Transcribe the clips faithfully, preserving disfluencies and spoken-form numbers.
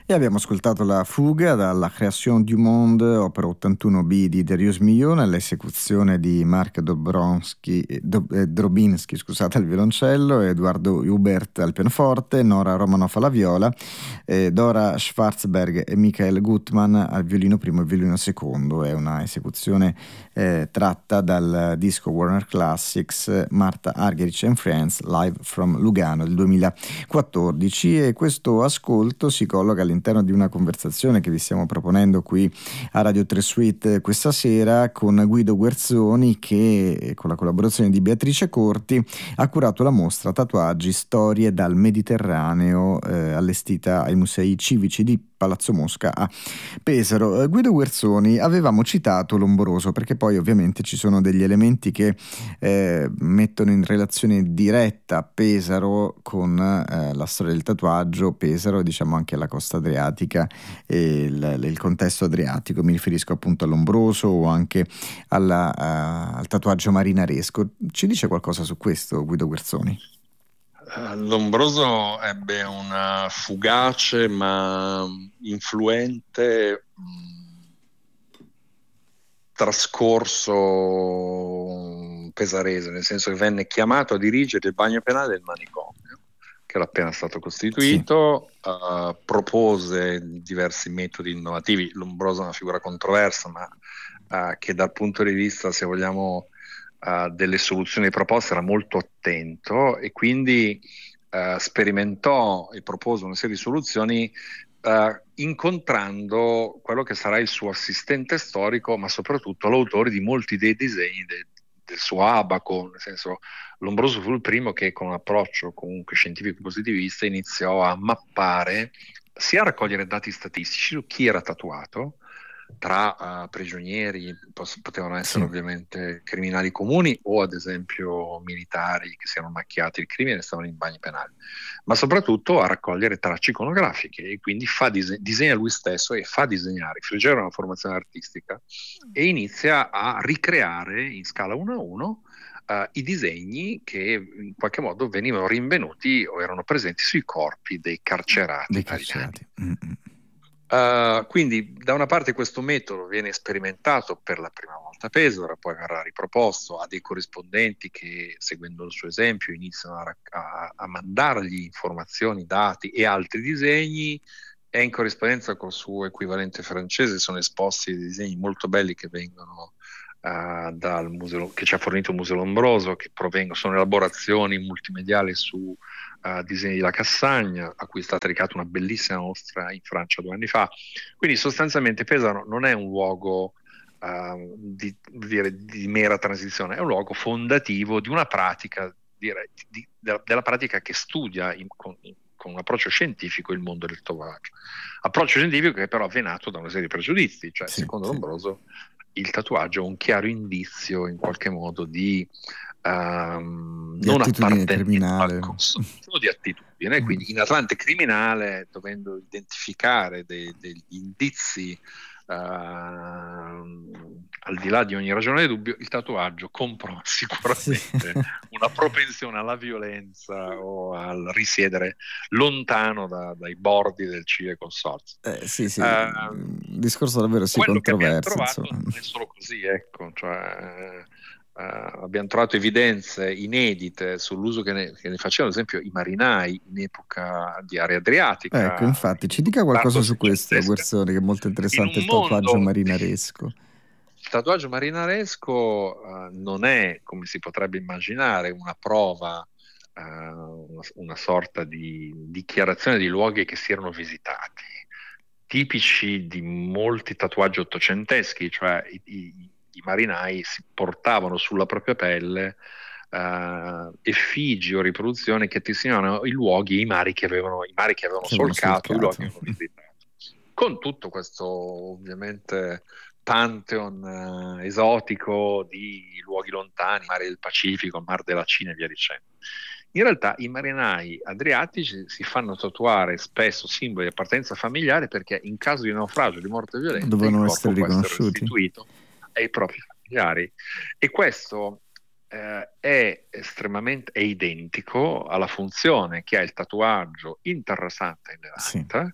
E abbiamo ascoltato La fuga dalla Création du Monde, opera ottantuno B di Darius Milhaud, nell'esecuzione di Mark Dobronsky, eh, Dob- eh, Drobinski, scusate, al violoncello, Edoardo Hubert al pianoforte, Nora Romanoff alla viola, eh, Dora Schwarzberg e Michael Gutmann al violino primo e violino secondo. È una esecuzione eh, tratta dal disco Warner Classics Martha Argerich and Friends Live from Lugano del duemilaquattordici, e questo ascolto si colloca all'interno di una conversazione che vi stiamo proponendo qui a Radio tre Suite questa sera con Guido Guerzoni, che con la collaborazione di Beatrice Corti ha curato la mostra Tatuaggi, storie dal Mediterraneo, eh, allestita ai Musei Civici di Palazzo Mosca a Pesaro. Eh, Guido Guerzoni, avevamo citato Lombroso perché poi ovviamente ci sono degli elementi che eh, mettono in relazione diretta Pesaro con eh, la storia del tatuaggio, Pesaro, diciamo anche la costa adriatica e il, il contesto adriatico. Mi riferisco appunto a Lombroso o anche alla, a, al tatuaggio marinaresco. Ci dice qualcosa su questo, Guido Guerzoni? Lombroso ebbe una fugace ma influente mh, trascorso pesarese, nel senso che venne chiamato a dirigere il bagno penale del manicomio, che era appena stato costituito. Sì. Uh, propose diversi metodi innovativi. Lombroso è una figura controversa, ma uh, che dal punto di vista, se vogliamo, uh, delle soluzioni proposte era molto attento, e quindi uh, sperimentò e propose una serie di soluzioni Uh, incontrando quello che sarà il suo assistente storico, ma soprattutto l'autore di molti dei disegni de- del suo abaco. Nel senso, Lombroso fu il primo che, con un approccio comunque scientifico positivista, iniziò a mappare, sia a raccogliere dati statistici su chi era tatuato, tra uh, prigionieri, pos- potevano essere Sì. ovviamente criminali comuni o ad esempio militari che si erano macchiati il crimine e stavano in bagni penali, ma soprattutto a raccogliere tracce iconografiche, e quindi fa dise- disegna lui stesso e fa disegnare. Friggero ha una formazione artistica e inizia a ricreare in scala uno a uno uh, i disegni che in qualche modo venivano rinvenuti o erano presenti sui corpi dei carcerati Dei italiani. carcerati. Mm-hmm. Uh, quindi da una parte questo metodo viene sperimentato per la prima volta a Pesaro, poi verrà riproposto a dei corrispondenti che, seguendo il suo esempio, iniziano a, a, a mandargli informazioni, dati e altri disegni. E in corrispondenza col suo equivalente francese sono esposti dei disegni molto belli che vengono uh, dal museo, che ci ha fornito il Museo Lombroso, che provengono, sono elaborazioni multimediali su Uh, disegni di La Cassagna, a cui è stata dedicata una bellissima mostra in Francia due anni fa. Quindi sostanzialmente Pesaro non è un luogo uh, di, dire, di mera transizione, è un luogo fondativo di una pratica, direi, di, della, della pratica che studia in, con, in, con un approccio scientifico il mondo del tatuaggio. Approccio scientifico che però è nato da una serie di pregiudizi, cioè Sì, secondo sì. Lombroso il tatuaggio è un chiaro indizio in qualche modo di Um, Di non attitudine appartenenza al criminale. consumo, di attitudine. Quindi in Atlante criminale, dovendo identificare de- degli indizi uh, al di là di ogni ragione di dubbio, il tatuaggio comprova Sì. sicuramente una propensione alla violenza o al risiedere lontano da, dai bordi del Cile Consorzio. Eh, sì, sì, Uh, un discorso davvero sì quello che abbiamo controverso, trovato insomma. non è solo così, ecco, cioè, Uh, abbiamo trovato evidenze inedite sull'uso che ne, che ne facevano, ad esempio, i marinai in epoca di area Ecco, adriatica, infatti, in ci epoca dica qualcosa su questo, tardo-seicentesca, Guerzoni, che è molto in interessante, un il tatuaggio mondo. marinaresco. Il tatuaggio marinaresco uh, non è, come si potrebbe immaginare, una prova, uh, una, una sorta di dichiarazione di luoghi che si erano visitati, tipici di molti tatuaggi ottocenteschi, cioè i, i, i marinai si portavano sulla propria pelle uh, effigi o riproduzioni che testimoniano i luoghi e i mari che avevano, i mari che avevano Che avevano solcato, i luoghi che solcato. avevano visitato. Con tutto questo, ovviamente, pantheon eh, esotico di luoghi lontani, mare del Pacifico, mar della Cina e via dicendo. In realtà i marinai adriatici si fanno tatuare spesso simboli di appartenenza familiare, perché in caso di naufragio, di morte violenta, il Dovevano corpo essere può essere riconosciuti. restituito ai propri familiari. E questo eh, è estremamente è identico alla funzione che ha il tatuaggio in Terra Santa e Sì. Levante,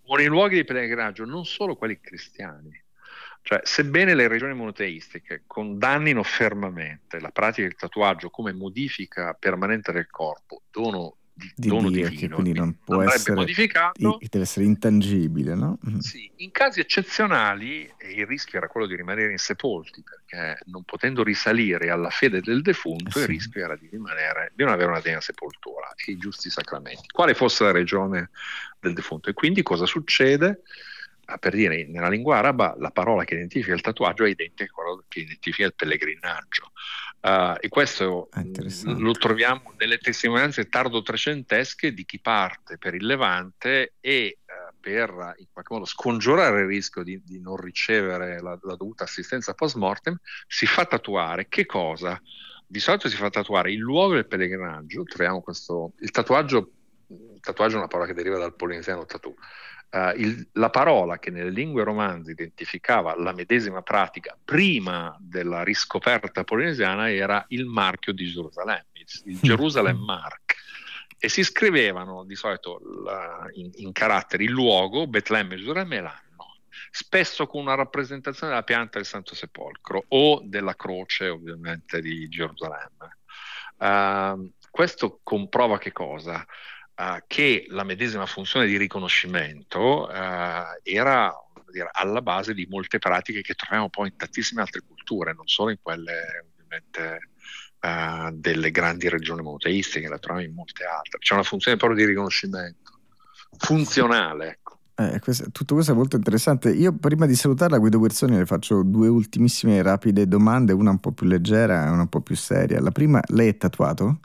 con i luoghi di pellegrinaggio, non solo quelli cristiani. Cioè, sebbene le religioni monoteistiche condannino fermamente la pratica del tatuaggio come modifica permanente del corpo, dono, di, Di dono Dio, che divino, e quindi quindi non può non andrebbe essere, modificato, deve essere intangibile, no? Mm. sì, in casi eccezionali eh, il rischio era quello di rimanere insepolti, perché non potendo risalire alla fede del Eh defunto, il sì. rischio era di rimanere, di non avere una degna sepoltura e i giusti sacramenti, quale fosse la regione del defunto. E quindi cosa succede? Ah, per dire, nella lingua araba la parola che identifica il tatuaggio è identica a quella che identifica il pellegrinaggio. Uh, e questo È mh, lo interessante. troviamo nelle testimonianze tardo-trecentesche di chi parte per il Levante e uh, per in qualche modo scongiurare il rischio di, di non ricevere la, la dovuta assistenza post mortem, si fa tatuare che cosa? Di solito si fa tatuare il luogo del pellegrinaggio. Troviamo questo, il tatuaggio, il tatuaggio è una parola che deriva dal polinesiano tattoo. Uh, il, la parola che nelle lingue romanze identificava la medesima pratica prima della riscoperta polinesiana era il marchio di Gerusalemme, il, il Jerusalem Mark, e si scrivevano di solito la, in, in caratteri il luogo, Betlemme, Gerusalemme e l'anno, spesso con una rappresentazione della pianta del Santo Sepolcro o della croce ovviamente di Gerusalemme. Uh, questo comprova che cosa? Uh, che la medesima funzione di riconoscimento uh, era dire, alla base di molte pratiche che troviamo poi in tantissime altre culture, non solo in quelle ovviamente uh, delle grandi regioni monoteistiche, la troviamo in molte altre. C'è una funzione proprio di riconoscimento funzionale, ecco. Eh, questo, tutto questo è molto interessante. Io prima di salutarla, Guido Guerzoni, le faccio due ultimissime rapide domande, una un po' più leggera e una un po' più seria. La prima, lei è tatuato?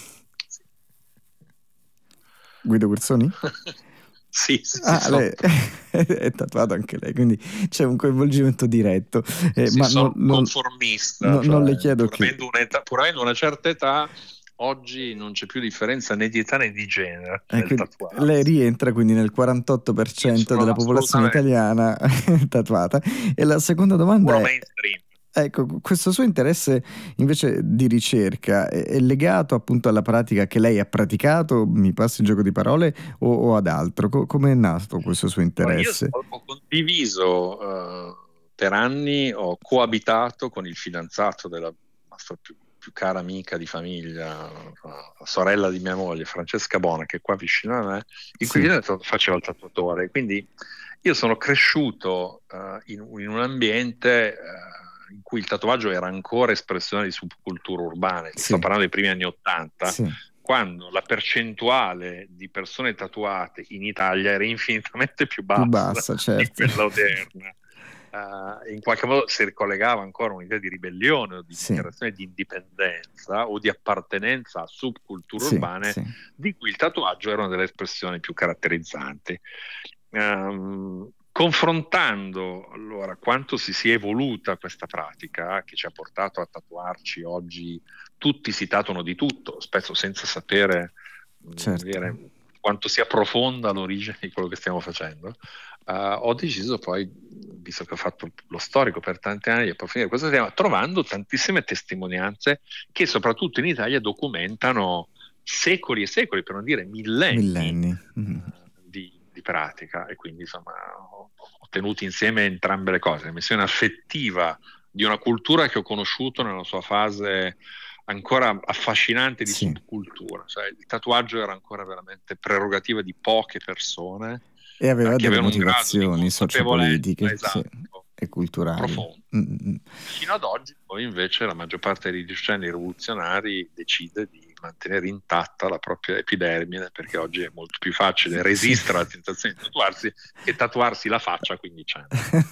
Guido Guerzoni? Sì, sì, ah, sì, lei è tatuato anche lei, quindi c'è un coinvolgimento diretto. Eh, sì, ma sono non, non, conformista, non, cioè, non le chiedo pur che... avendo, un'età, pur avendo una certa età, oggi non c'è più differenza né di età né di genere Eh, nel quindi lei tatuarsi. rientra quindi nel quarantotto per Io cento sono della popolazione assolutamente italiana tatuata. E la seconda domanda uno è, mainstream. ecco, questo suo interesse invece di ricerca è, è legato appunto alla pratica che lei ha praticato, mi passi il gioco di parole, o, o ad altro? Co- come è nato questo suo Ma io interesse? ho condiviso uh, per anni, ho coabitato con il fidanzato della nostra più, più cara amica di famiglia, uh, sorella di mia moglie, Francesca Bona, che è qua vicino a me, in cui Sì, faceva il tatuatore. Quindi io sono cresciuto uh, in, in un ambiente uh, in cui il tatuaggio era ancora espressione di subculture urbane. Sto sì, parlando dei primi anni Ottanta, sì, quando la percentuale di persone tatuate in Italia era infinitamente più più bassa bassa, di certo. quella odierna. Uh, in qualche modo si ricollegava ancora un'idea di ribellione o di Sì, dichiarazione di indipendenza o di appartenenza a subculture sì, urbane, sì. di cui il tatuaggio era una delle espressioni più caratterizzanti. Um, confrontando allora quanto si sia evoluta questa pratica che ci ha portato a tatuarci oggi, tutti si tatuano di tutto, spesso senza sapere Certo. dire, quanto sia profonda l'origine di quello che stiamo facendo. Uh, ho deciso poi, visto che ho fatto lo storico per tanti anni, di approfondire questo tema, trovando tantissime testimonianze che soprattutto in Italia documentano secoli e secoli, per non dire millenni, Millenni. Mm. uh, di, di pratica. E quindi insomma ho, ho tenuto insieme entrambe le cose, la missione affettiva di una cultura che ho conosciuto nella sua fase ancora affascinante di Sì. subcultura, cioè il tatuaggio era ancora veramente prerogativa di poche persone E aveva eh, che delle avevano un grado di motivazioni sociopolitiche, consapevolezza sì, esatto, e culturali. profondo. Mm-mm. Fino ad oggi poi invece la maggior parte dei decenni rivoluzionari decide di mantenere intatta la propria epidermide, perché oggi è molto più facile resistere alla tentazione di tatuarsi che tatuarsi la faccia, quindi c'è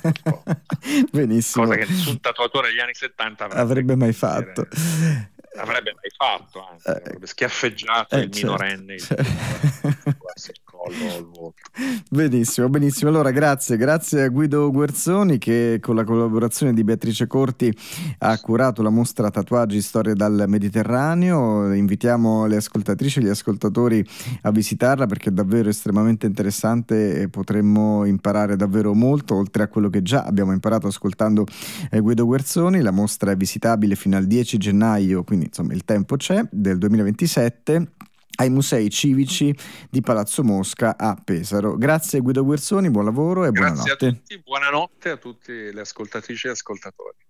Benissimo. cosa che nessun tatuatore degli anni settanta avrebbe, avrebbe mai dire, fatto. avrebbe mai fatto, anzi, Eh, avrebbe schiaffeggiato eh, il certo, minorenne certo. il collo al volto. Benissimo, benissimo. Allora grazie, grazie a Guido Guerzoni che con la collaborazione di Beatrice Corti ha curato la mostra Tatuaggi Storie dal Mediterraneo. Invitiamo le ascoltatrici e gli ascoltatori a visitarla perché è davvero estremamente interessante e potremmo imparare davvero molto oltre a quello che già abbiamo imparato ascoltando eh, Guido Guerzoni. La mostra è visitabile fino al dieci gennaio, quindi insomma il tempo c'è, del duemilaventisette. ai musei civici di Palazzo Mosca a Pesaro. Grazie Guido Guerzoni, buon lavoro e Grazie a buonanotte. tutti, buonanotte a tutte le ascoltatrici e ascoltatori.